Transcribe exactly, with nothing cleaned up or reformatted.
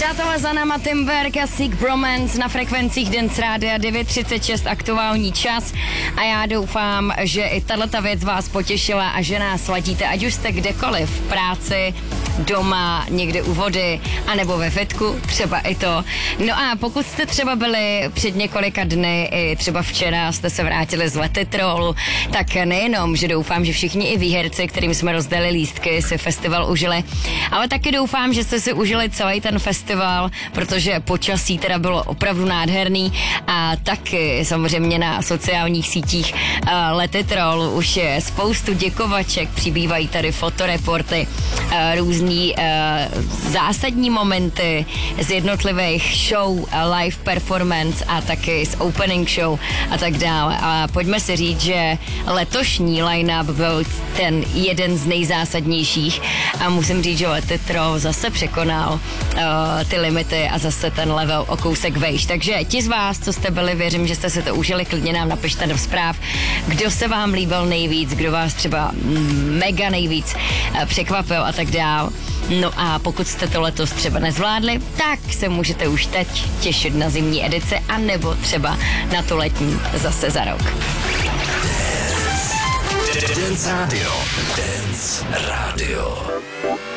Přátelé, za náma Timberg a Sick Bromance na frekvencích Dance Rádia devět třicet šest aktuální čas a já doufám, že i tato věc vás potěšila a že nás sladíte, ať už jste kdekoliv, v práci, doma, někde u vody, anebo ve fitku, třeba i to. No a pokud jste třeba byli před několika dny, i třeba včera jste se vrátili z Letitrolu, tak nejenom, že doufám, že všichni i výherci, kterým jsme rozdali lístky, si festival užili, ale taky doufám, že jste si užili celý ten festival, protože počasí teda bylo opravdu nádherný a taky samozřejmě na sociálních sítích uh, Letitrol už je spoustu děkovaček, přibývají tady fotoreporty, uh, různý uh, zásadní momenty z jednotlivých show, uh, live performance a taky z opening show a tak dále. A pojďme si říct, že letošní line-up byl ten jeden z nejzásadnějších a musím říct, že Letitrol zase překonal uh, ty limity a zase ten level o kousek vejš. Takže ti z vás, co jste byli, věřím, že jste si to užili, klidně nám napište do zpráv, kdo se vám líbil nejvíc, kdo vás třeba mega nejvíc uh, překvapil a tak dál. No a pokud jste to letos třeba nezvládli, tak se můžete už teď těšit na zimní edici a nebo třeba na tu letní zase za rok. Dance Radio. Dance Radio.